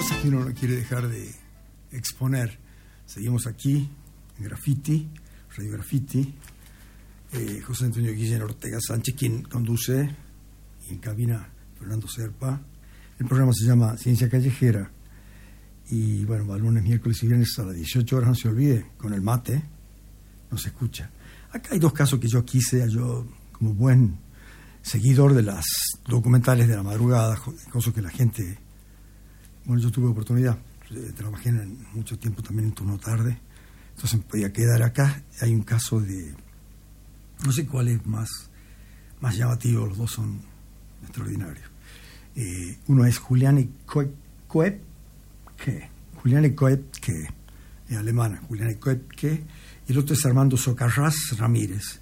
cosas que uno no quiere dejar de exponer. Seguimos aquí en Graffiti, Radio Graffiti. José Antonio Guillén Ortega Sánchez, quien conduce, y en cabina Fernando Serpa. El programa se llama Ciencia Callejera. Y bueno, va lunes, miércoles y viernes a las 18 horas, no se olvide, con el mate, no se escucha. Acá hay dos casos que yo como buen seguidor de las documentales de la madrugada, cosas que la gente... Bueno, yo tuve oportunidad, trabajé mucho tiempo también en turno tarde, entonces me podía quedar acá. Hay un caso de... No sé cuál es más llamativo, los dos son extraordinarios. Uno es Juliane Koepke, es alemana, Juliane Koepke, y el otro es Armando Socarrás Ramírez.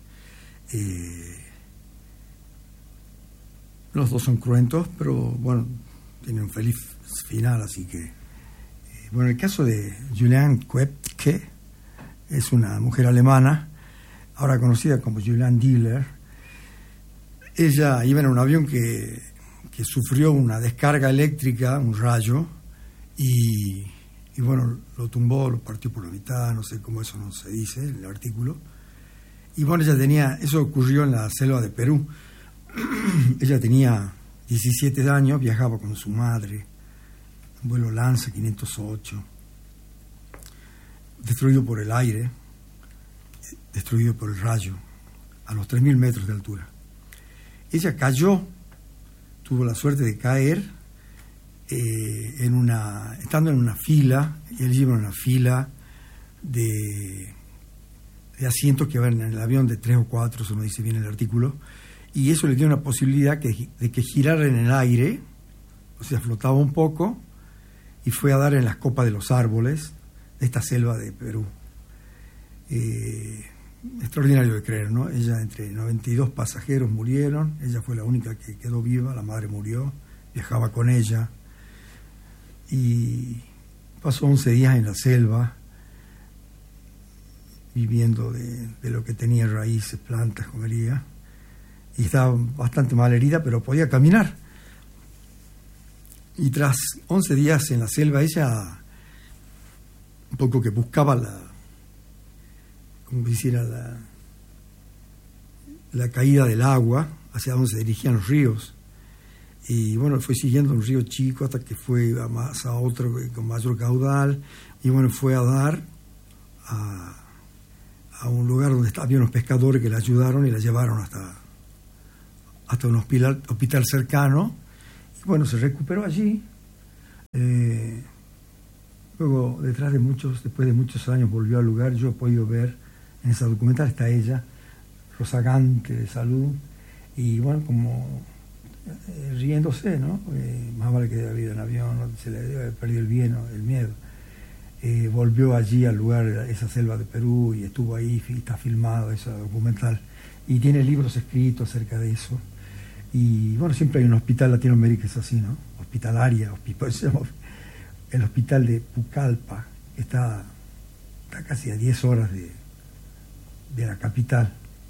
Los dos son cruentos, pero bueno, tienen un feliz final, así que... bueno, el caso de Juliane Koepke es una mujer alemana, ahora conocida como Juliane Diller. Ella iba en un avión que sufrió una descarga eléctrica, un rayo, y bueno, lo tumbó, lo partió por la mitad, no sé cómo eso no se dice en el artículo. Y bueno, eso ocurrió en la selva de Perú. Ella tenía 17 años, viajaba con su madre, un vuelo Lanza 508, destruido por el aire, destruido por el rayo, a los 3.000 metros de altura. Ella cayó, tuvo la suerte de caer estando en una fila, y él iba en una fila de asientos que van en el avión de 3 o 4, eso no dice bien el artículo, y eso le dio una posibilidad de que girara en el aire, o sea, flotaba un poco, y fue a dar en las copas de los árboles de esta selva de Perú. Extraordinario de creer, ¿no? Ella, entre 92 pasajeros murieron, ella fue la única que quedó viva, la madre murió, viajaba con ella, y pasó 11 días en la selva, viviendo de lo que tenía, raíces, plantas, comería, y estaba bastante mal herida, pero podía caminar. Y tras 11 días en la selva, ella, un poco que buscaba la caída del agua, hacia donde se dirigían los ríos. Y bueno, fue siguiendo un río chico hasta que fue a otro con mayor caudal, y bueno, fue a dar a un lugar donde había unos pescadores que la ayudaron y la llevaron hasta un hospital cercano, y bueno, se recuperó allí. Luego, después de muchos años, volvió al lugar. Yo he podido ver en esa documental, está ella, rozagante de salud, y bueno, como riéndose, ¿no? Más vale que haya habido en avión, ¿no? Se le debe haber perdido el miedo. Volvió allí al lugar, esa selva de Perú, y estuvo ahí, está filmado esa documental, y tiene libros escritos acerca de eso. Y bueno, siempre hay un hospital en Latinoamérica, es así, ¿no? Hospitalaria, el hospital de Pucallpa, que está casi a 10 horas de la capital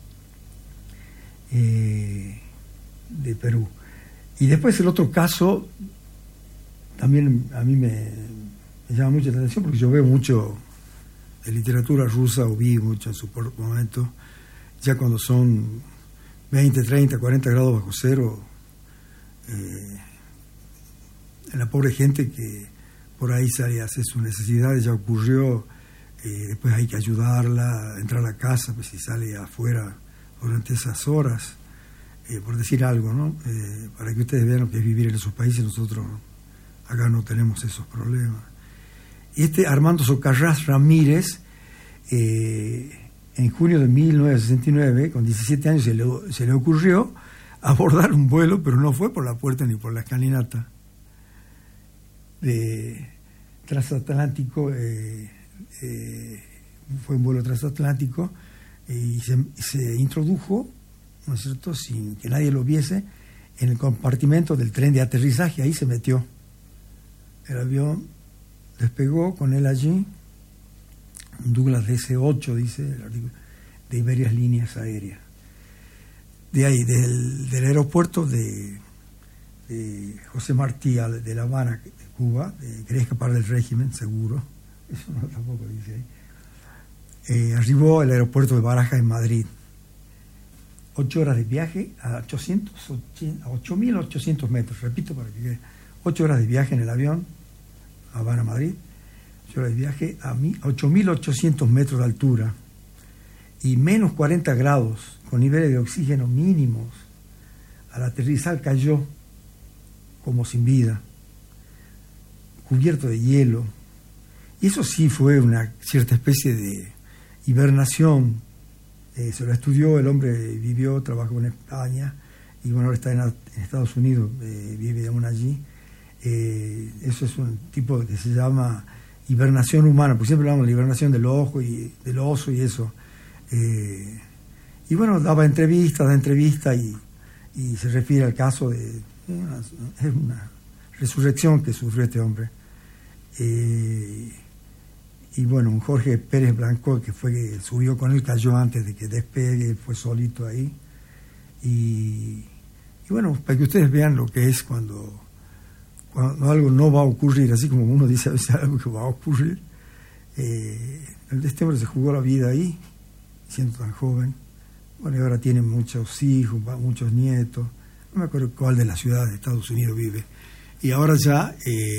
de Perú. Y después el otro caso, también a mí me llama mucho la atención, porque yo veo mucho de literatura rusa, o vi mucho en su momento, ya cuando son 20, 30, 40 grados bajo cero, en la pobre gente que por ahí sale a hacer sus necesidades, ya ocurrió, después hay que ayudarla a entrar a la casa, pues si sale afuera durante esas horas, por decir algo, ¿no? Para que ustedes vean lo que es vivir en esos países. Nosotros acá no tenemos esos problemas. Y Armando Socarrás Ramírez, en junio de 1969, con 17 años, se le ocurrió abordar un vuelo, pero no fue por la puerta ni por la escalinata, transatlántico. Fue un vuelo transatlántico, y se introdujo, ¿no es cierto?, sin que nadie lo viese, en el compartimento del tren de aterrizaje. Ahí se metió. El avión despegó con él allí, un Douglas DC-8, dice el artículo, de varias líneas aéreas. De ahí, del aeropuerto de José Martí, de La Habana, Cuba, quería escapar del régimen, seguro, eso no tampoco dice ahí. Arribó al aeropuerto de Barajas en Madrid. 8 horas de viaje a 8.800 metros, repito para que quede. 8 horas de viaje en el avión, Habana, Madrid. 8 horas de viaje a 8.800 metros de altura y menos 40 grados, con niveles de oxígeno mínimos. Al aterrizar cayó como sin vida, cubierto de hielo. Y eso sí fue una cierta especie de hibernación. Se lo estudió, el hombre vivió, trabajó en España y bueno, ahora está en Estados Unidos, vive aún allí. Eso es un tipo que se llama hibernación humana, porque siempre hablamos de la hibernación del ojo y del oso y eso. Y bueno, da entrevista y se refiere al caso de una resurrección que sufrió este hombre. Y bueno, un Jorge Pérez Blanco, que subió con él, cayó antes de que despegue, fue solito ahí. Y bueno, para que ustedes vean lo que es cuando algo no va a ocurrir, así como uno dice a veces algo que va a ocurrir. Este hombre se jugó la vida ahí, siendo tan joven. Bueno, y ahora tiene muchos hijos, muchos nietos. No me acuerdo cuál de las ciudades de Estados Unidos vive. Y ahora ya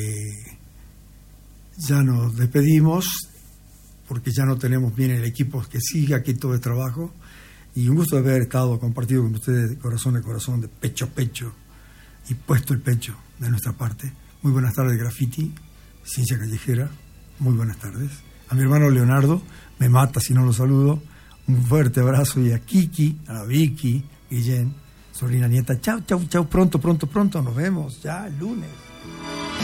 nos despedimos, porque ya no tenemos bien el equipo que sigue aquí todo el trabajo. Y un gusto haber compartido con ustedes de corazón a corazón, de pecho a pecho, y puesto el pecho de nuestra parte. Muy buenas tardes, Graffiti, Ciencia Callejera. Muy buenas tardes. A mi hermano Leonardo, me mata si no lo saludo. Un fuerte abrazo. Y a Kiki, a Vicky, Guillén, sobrina nieta. Chau, chau, chau. Pronto. Nos vemos ya el lunes.